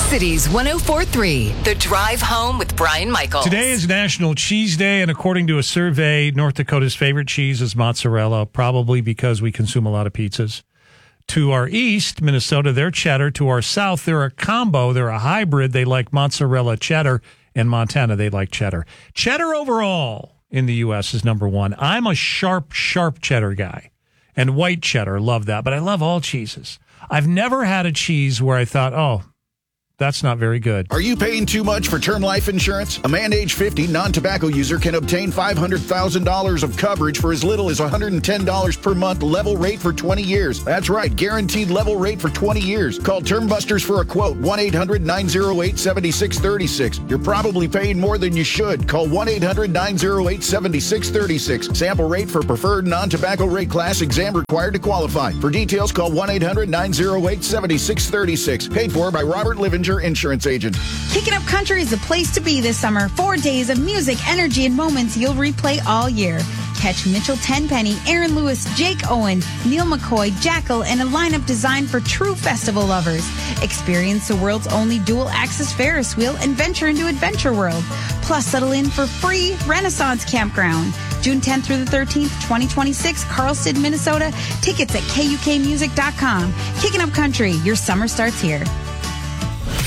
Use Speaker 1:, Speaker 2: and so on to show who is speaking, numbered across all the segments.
Speaker 1: Cities 104.3, The Drive Home with Brian Michaels.
Speaker 2: Today is National Cheese Day, and according to a survey, North Dakota's favorite cheese is mozzarella, probably because we consume a lot of pizzas. To our east, Minnesota, they're cheddar. To our south, they're a combo. They're a hybrid. They like mozzarella cheddar. And Montana, they like cheddar. Cheddar overall in the U.S. is number one. I'm a sharp cheddar guy. And white cheddar, love that. But I love all cheeses. I've never had a cheese where I thought, oh, that's not very good.
Speaker 3: Are you paying too much for term life insurance? A man age 50 non-tobacco user can obtain $500,000 of coverage for as little as $110 per month, level rate for 20 years. That's right, guaranteed level rate for 20 years. Call Term Busters for a quote, 1-800-908-7636. You're probably paying more than you should. Call 1-800-908-7636. Sample rate for preferred non-tobacco rate class, exam required to qualify. For details, call 1-800-908-7636. Paid for by Robert Livinger, insurance agent.
Speaker 4: Kicking Up Country is the place to be this summer. 4 days of music, energy, and moments you'll replay all year. Catch Mitchell Tenpenny, Aaron Lewis, Jake Owen, Neil McCoy, Jackal, and a lineup designed for true festival lovers. Experience the world's only dual-axis Ferris wheel and venture into Adventure World. Plus, settle in for free Renaissance Campground. June 10th through the 13th, 2026, Carlston, Minnesota. Tickets at KUKmusic.com. Kicking Up Country, your summer starts here.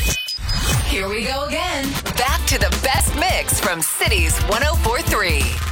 Speaker 1: Here we go again. Back to the best mix from Cities 104.3.